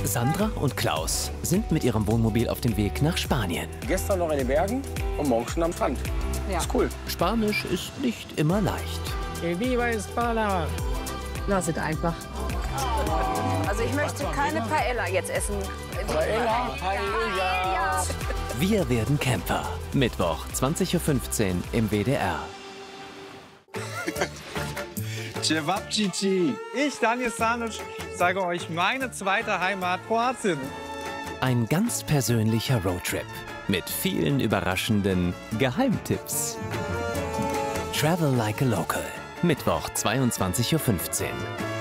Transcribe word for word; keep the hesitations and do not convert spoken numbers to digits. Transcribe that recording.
Sandra und Klaus sind mit ihrem Wohnmobil auf dem Weg nach Spanien. Gestern noch in den Bergen und morgen schon am Strand. Ja. Ist cool. Spanisch ist nicht immer leicht. Viva España! Lass es einfach. Also ich möchte keine Paella jetzt essen. Paella, Paella. Wir werden Camper. Mittwoch, zwanzig Uhr fünfzehn im W D R. Cevapcici. Ich, Daniel Stanic, sage euch meine zweite Heimat, Kroatien. Ein ganz persönlicher Roadtrip mit vielen überraschenden Geheimtipps. Travel like a local. Mittwoch, zweiundzwanzig Uhr fünfzehn.